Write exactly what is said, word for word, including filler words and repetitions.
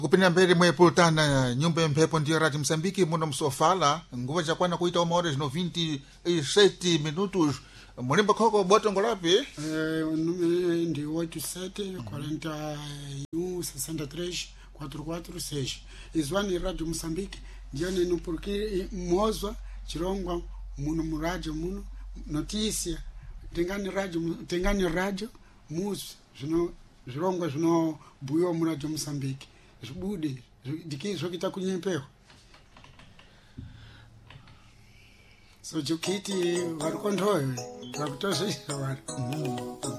kupinda mbele mwepultana nyumba mphepo ndiyo Radio Msambiki muno msofala nguva chakwana kuita uma horas no vinte e sete minutos mulimba khoko botongo lapi eh ndi oito sete quarenta e um sessenta e três quatro quatro seis izwani Radio Msambiki ndiyo neno porque mozwa chirongwa muno mu radio muno notícia tengani radio tengani radio mus zvino zvirongwa zvino buyo mu Radio Msambiki zvibude dikizvo kita kunyempeho so jukiti vari kontoyo vakutozvisa vari